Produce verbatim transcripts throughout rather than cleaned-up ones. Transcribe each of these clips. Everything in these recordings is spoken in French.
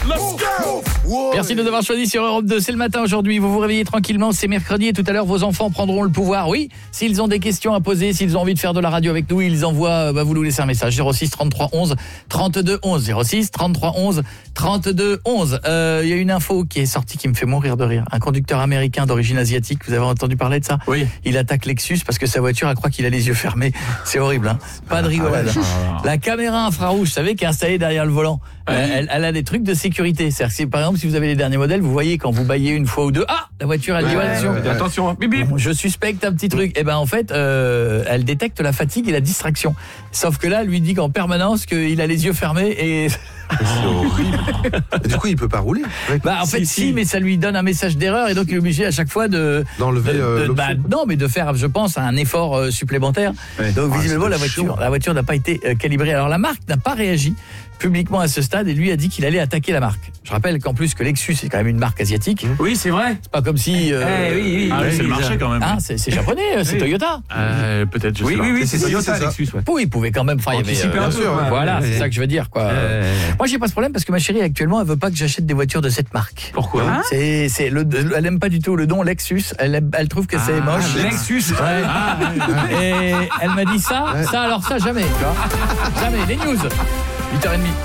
Let's go. Merci de nous avoir choisi sur Europe deux. C'est le matin aujourd'hui. Vous vous réveillez tranquillement. C'est mercredi et tout à l'heure, vos enfants prendront le pouvoir. Oui, s'ils ont des questions à poser, s'ils ont envie de faire de la radio avec nous, ils envoient, bah, vous nous laissez un message. zéro six trente-trois onze trente-deux onze. zéro six trente-trois onze trente-deux onze. Euh, il y a une info qui est sortie qui me fait mourir de rire. Un conducteur américain d'origine asiatique, vous avez entendu parler de ça? Oui. Il attaque Lexus parce que sa voiture, elle croit qu'il a les yeux fermés. C'est horrible, hein. Pas de rigolade. La caméra infrarouge, vous savez, qui est installée derrière le volant. Oui. Euh, elle, elle a des trucs de sécurité. C'est-à-dire que, par exemple, si vous avez les derniers modèles, vous voyez quand vous baillez une fois ou deux, ah, la voiture, elle dit ouais, attention. ouais, attention, hein. Bip, bip. Je suspecte un petit truc. Et ben en fait, euh, elle détecte la fatigue et la distraction. Sauf que là, elle lui dit qu'en permanence qu'il a les yeux fermés et C'est horrible. Et du coup, il peut pas rouler. bah en Si, fait si, si. mais ça lui donne un message d'erreur et donc il est obligé à chaque fois de D'enlever de- euh, de- l'option. bah, non mais de faire, je pense, un effort euh, supplémentaire. Ouais. Donc Ah, visiblement c'est la chaud. voiture, la voiture n'a pas été euh, calibrée. Alors la marque n'a pas réagi publiquement à ce stade et lui a dit qu'il allait attaquer la marque. Je rappelle qu'en plus que Lexus est quand même une marque asiatique. Oui, c'est vrai. C'est pas comme si euh, Eh oui, oui. Ah oui, Oui, c'est le marché quand même. hein, c'est, c'est japonais, euh, c'est Oui. Toyota. Euh, peut-être, je Oui, sais pas. oui, oui, Si, c'est si, Toyota, c'est ça. Lexus, ouais. Oui, il pouvait quand même, enfin il y avait Anticiper euh, un bien peu, sûr, quoi. voilà, Ouais. c'est ça que je veux dire quoi. Euh, Moi j'ai pas ce problème parce que ma chérie actuellement elle veut pas que j'achète des voitures de cette marque. Pourquoi Hein C'est c'est le elle aime pas du tout le nom Lexus, elle aime- elle trouve que c'est Ah, moche. Lexus. Ouais. Et elle m'a dit ça, Ouais. ça alors ça jamais, tu vois. Jamais les news. huit heures trente.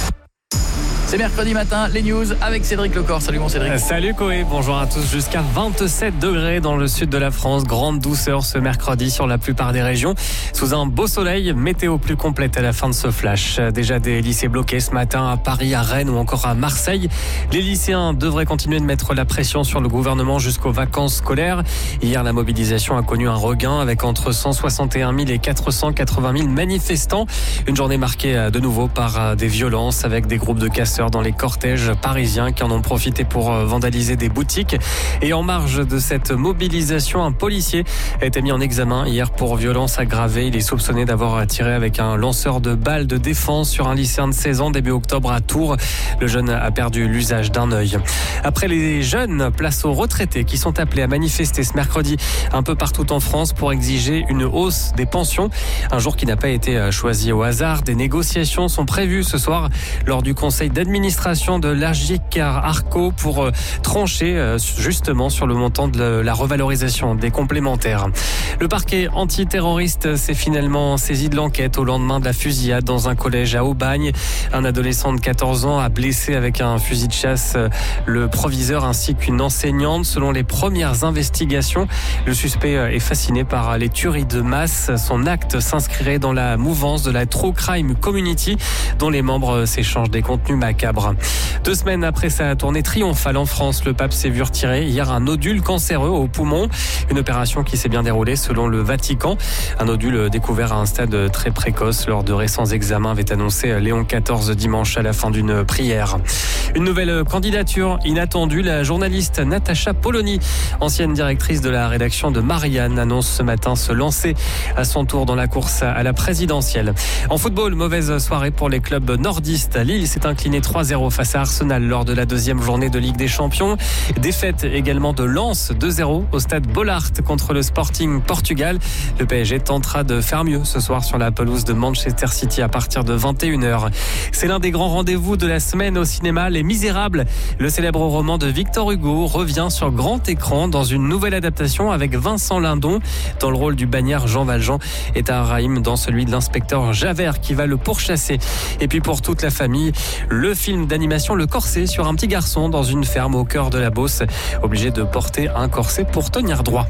C'est mercredi matin, les news avec Cédric Lecor. Salut mon Cédric. Salut Koé, bonjour à tous. Jusqu'à vingt-sept degrés dans le sud de la France. Grande douceur ce mercredi sur la plupart des régions. Sous un beau soleil, météo plus complète à la fin de ce flash. Déjà des lycées bloqués ce matin à Paris, à Rennes ou encore à Marseille. Les lycéens devraient continuer de mettre la pression sur le gouvernement jusqu'aux vacances scolaires. Hier, la mobilisation a connu un regain avec entre cent soixante et un mille et quatre cent quatre-vingt mille manifestants. Une journée marquée de nouveau par des violences avec des groupes de casseurs dans les cortèges parisiens qui en ont profité pour vandaliser des boutiques. Et en marge de cette mobilisation, un policier a été mis en examen hier pour violence aggravée. Il est soupçonné d'avoir tiré avec un lanceur de balles de défense sur un lycéen de seize ans début octobre à Tours. Le jeune a perdu l'usage d'un œil. Après les jeunes, place aux retraités qui sont appelés à manifester ce mercredi un peu partout en France pour exiger une hausse des pensions. Un jour qui n'a pas été choisi au hasard. Des négociations sont prévues ce soir lors du conseil d'administration de l'Agic Arco pour trancher justement sur le montant de la revalorisation des complémentaires. Le parquet antiterroriste s'est finalement saisi de l'enquête au lendemain de la fusillade dans un collège à Aubagne. Un adolescent de quatorze ans a blessé avec un fusil de chasse le proviseur ainsi qu'une enseignante. Selon les premières investigations, le suspect est fasciné par les tueries de masse. Son acte s'inscrirait dans la mouvance de la True Crime Community dont les membres s'échangent des contenus macabres. Deux semaines après sa tournée triomphale en France, le pape s'est vu retirer hier un nodule cancéreux au poumon. Une opération qui s'est bien déroulée selon le Vatican. Un nodule découvert à un stade très précoce lors de récents examens, avait annoncé Léon quatorze dimanche à la fin d'une prière. Une nouvelle candidature inattendue. La journaliste Natacha Polony, ancienne directrice de la rédaction de Marianne, annonce ce matin se lancer à son tour dans la course à la présidentielle. En football, mauvaise soirée pour les clubs nordistes. Lille s'est incliné trois zéro face à Arsenal lors de la deuxième journée de Ligue des Champions. Défaite également de Lens deux zéro au stade Bollaert contre le Sporting Portugal. Le P S G tentera de faire mieux ce soir sur la pelouse de Manchester City à partir de vingt et une heures. C'est l'un des grands rendez-vous de la semaine au cinéma, Les Misérables. Le célèbre roman de Victor Hugo revient sur grand écran dans une nouvelle adaptation avec Vincent Lindon dans le rôle du bagnard Jean Valjean et Tahar Rahim dans celui de l'inspecteur Javert qui va le pourchasser. Et puis pour toute la famille, le film d'animation Le Corset sur un petit garçon dans une ferme au cœur de la Beauce, obligé de porter un corset pour tenir droit.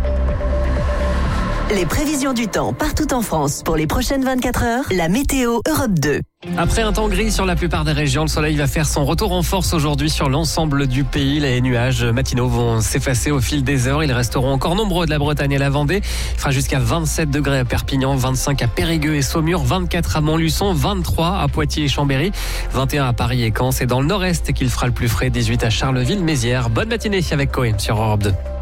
Les prévisions du temps partout en France pour les prochaines vingt-quatre heures, la météo Europe deux. Après un temps gris sur la plupart des régions, le soleil va faire son retour en force aujourd'hui sur l'ensemble du pays. Les nuages matinaux vont s'effacer au fil des heures. Ils resteront encore nombreux de la Bretagne et la Vendée. Il fera jusqu'à vingt-sept degrés à Perpignan, vingt-cinq à Périgueux et Saumur, vingt-quatre à Montluçon, vingt-trois à Poitiers et Chambéry, vingt et un à Paris et Caen. C'est dans le nord-est qu'il fera le plus frais, dix-huit à Charleville-Mézières. Bonne matinée avec Cohen sur Europe deux.